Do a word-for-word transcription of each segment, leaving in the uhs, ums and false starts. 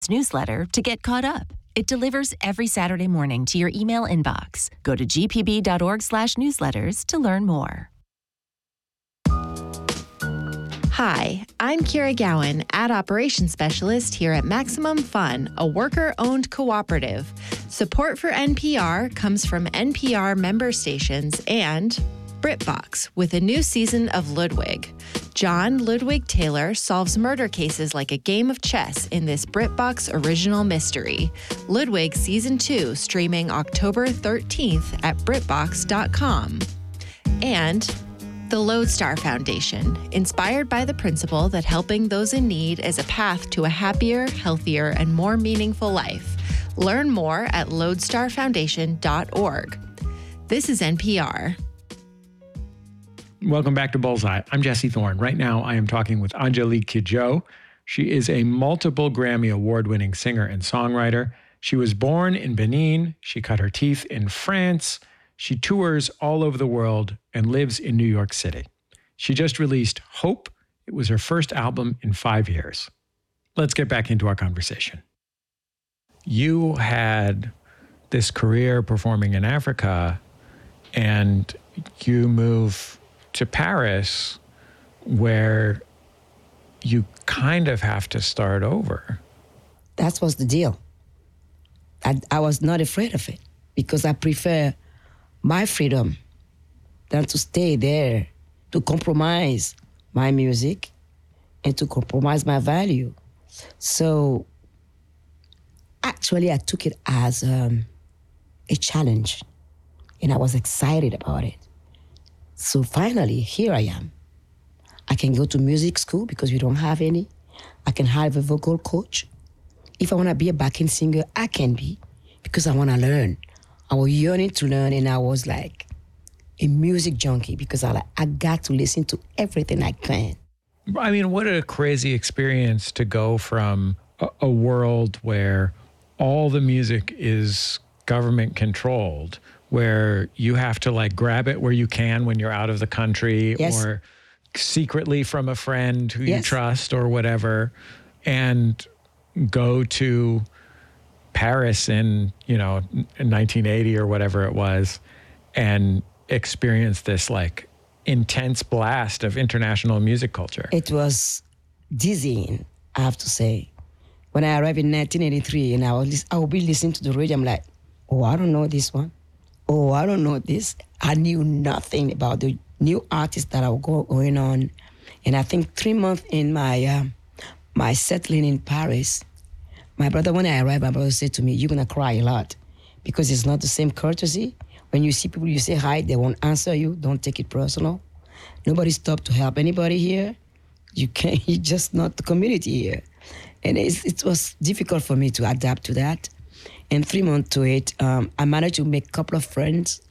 newsletter to get caught up. It delivers every Saturday morning to your email inbox. Go to gpb.org slash newsletters to learn more. Hi, I'm Kira Gowan, Ad Operations Specialist here at Maximum Fun, a worker-owned cooperative. Support for N P R comes from N P R member stations and BritBox with a new season of Ludwig. John Ludwig Taylor solves murder cases like a game of chess in this BritBox original mystery. Ludwig Season two streaming October thirteenth at britbox dot com. And the Lodestar Foundation, inspired by the principle that helping those in need is a path to a happier, healthier, and more meaningful life. Learn more at lodestar foundation dot org. This is N P R. Welcome back to Bullseye. I'm Jesse Thorne. Right now, I am talking with Angelique Kidjo. She is a multiple Grammy award-winning singer and songwriter. She was born in Benin. She cut her teeth in France. She tours all over the world and lives in New York City. She just released Hope. It was her first album in five years. Let's get back into our conversation. You had this career performing in Africa, and you move to Paris, where you kind of have to start over. That was the deal. I, I was not afraid of it because I prefer my freedom than to stay there, to compromise my music and to compromise my value. So actually I took it as um, a challenge and I was excited about it. So finally, here I am. I can go to music school because we don't have any. I can have a vocal coach. If I want to be a backing singer, I can be because I want to learn. I was yearning to learn, and I was like a music junkie because I, I got to listen to everything I can. I mean, what a crazy experience to go from a, a world where all the music is government controlled, where you have to like grab it where you can when you're out of the country, yes, or secretly from a friend who yes, you trust or whatever, and go to Paris in, you know, in nineteen eighty or whatever it was, and experience this like intense blast of international music culture. It was dizzying, I have to say. When I arrived in nineteen eighty-three and I would, I would be listening to the radio, I'm like, oh, I don't know this one. Oh, I don't know this. I knew nothing about the new artists that are go, going on. And I think three months in my uh, my settling in Paris, my brother, when I arrived, my brother said to me, you're going to cry a lot because it's not the same courtesy. When you see people, you say hi, they won't answer you. Don't take it personal. Nobody stopped to help anybody here. You can't, you're just not the community here. And it's, it was difficult for me to adapt to that. And three months to it, um, I managed to make a couple of friends.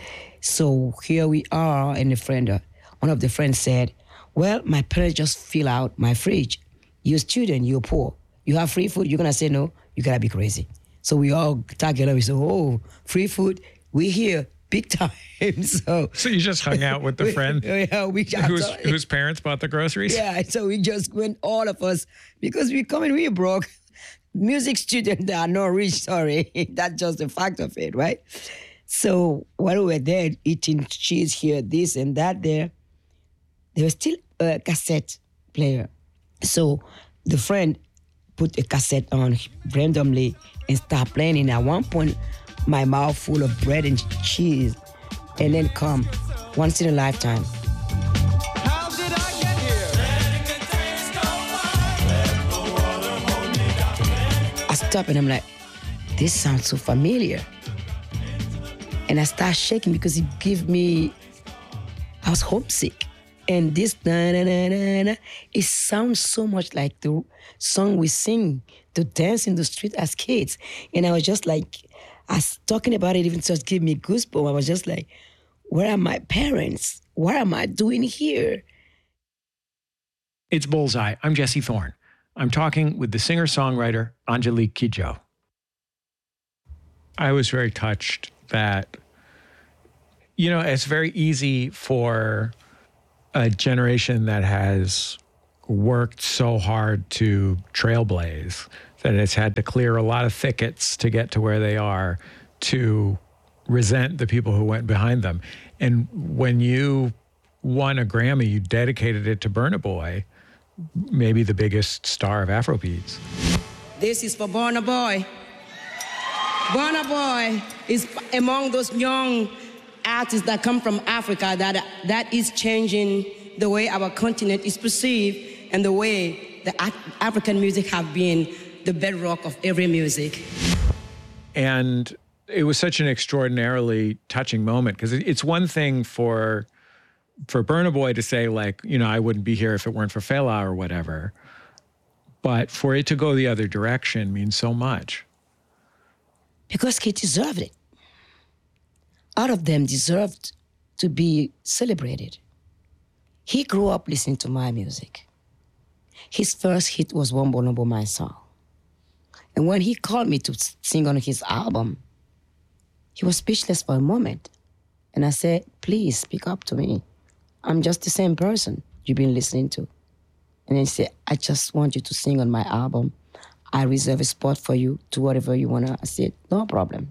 So here we are, and a friend, uh, one of the friends said, well, my parents just fill out my fridge. You're a student, you're poor. You have free food, you're going to say no? You got to be crazy. So we all target, we say, oh, free food, we here, big time. so So you just hung out with the we, friend yeah, we, whose, whose parents bought the groceries? Yeah, so we just went, all of us, because we come in, we broke. Music students that are not rich, sorry. That's just the fact of it, right? So while we were there eating cheese here, this and that there, there was still a cassette player. So the friend put a cassette on randomly and started playing. And at one point, my mouth full of bread and cheese. And then come, once in a lifetime. Up and I'm like, this sounds so familiar. And I start shaking because it gave me, I was homesick. And this, na, na, na, na, na, it sounds so much like the song we sing, to dance in the street as kids. And I was just like, I was talking about it, even just gave me goosebumps. I was just like, where are my parents? What am I doing here? It's Bullseye. I'm Jesse Thorne. I'm talking with the singer-songwriter Angelique Kidjo. I was very touched that, you know, it's very easy for a generation that has worked so hard to trailblaze, that it's had to clear a lot of thickets to get to where they are, to resent the people who went behind them. And when you won a Grammy, you dedicated it to Burna Boy, maybe the biggest star of Afrobeats. This is for Burna Boy. Burna Boy is among those young artists that come from Africa that, that is changing the way our continent is perceived and the way the African music have been the bedrock of every music. And it was such an extraordinarily touching moment, because it's one thing for for Burna Boy to say, like, you know, I wouldn't be here if it weren't for Fela or whatever. But for it to go the other direction means so much. Because he deserved it. All of them deserved to be celebrated. He grew up listening to my music. His first hit was Wombo Nombo, my song. And when he called me to sing on his album, he was speechless for a moment. And I said, please speak up to me. I'm just the same person you've been listening to. And then he said, I just want you to sing on my album. I reserve a spot for you to whatever you want to. I said, no problem.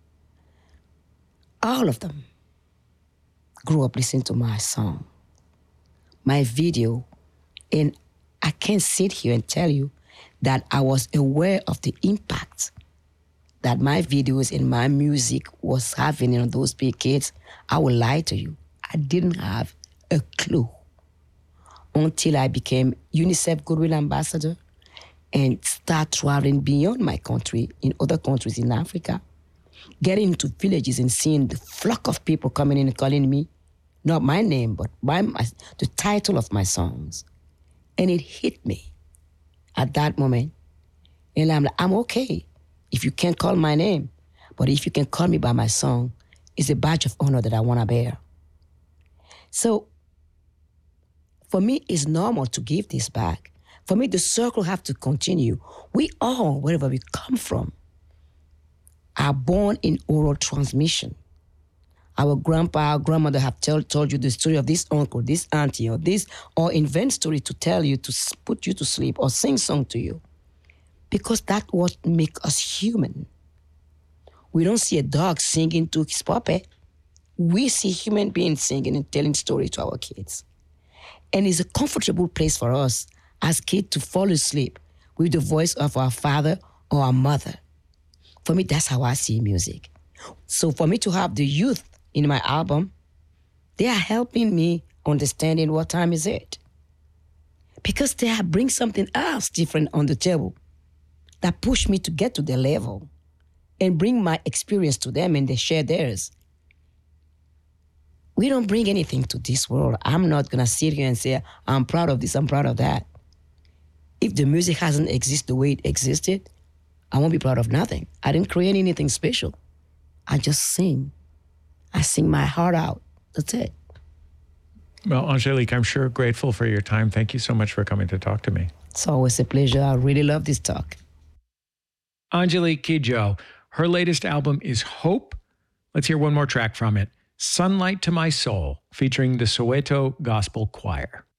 All of them grew up listening to my song, my video. And I can't sit here and tell you that I was aware of the impact that my videos and my music was having on those big kids. I will lie to you. I didn't have a clue until I became UNICEF Goodwill Ambassador and start traveling beyond my country in other countries in Africa, getting into villages and seeing the flock of people coming in and calling me, not my name, but by my, the title of my songs. And it hit me at that moment. And I'm like, I'm okay if you can't call my name, but if you can call me by my song, it's a badge of honor that I want to bear. So for me, it's normal to give this back. For me, the circle have to continue. We all, wherever we come from, are born in oral transmission. Our grandpa, our grandmother have tell, told you the story of this uncle, this auntie, or this, or invent story to tell you, to put you to sleep, or sing song to you. Because that's what makes us human. We don't see a dog singing to his puppet. We see human beings singing and telling stories to our kids. And it's a comfortable place for us as kids to fall asleep with the voice of our father or our mother. For me, that's how I see music. So for me to have the youth in my album, they are helping me understanding what time is it. Because they have bring something else different on the table that push me to get to their level and bring my experience to them and they share theirs. We don't bring anything to this world. I'm not gonna sit here and say, I'm proud of this, I'm proud of that. If the music hasn't existed the way it existed, I won't be proud of nothing. I didn't create anything special. I just sing. I sing my heart out. That's it. Well, Angelique, I'm sure grateful for your time. Thank you so much for coming to talk to me. It's always a pleasure. I really love this talk. Angelique Kidjo. Her latest album is Hope. Let's hear one more track from it. Sunlight to My Soul, featuring the Soweto Gospel Choir.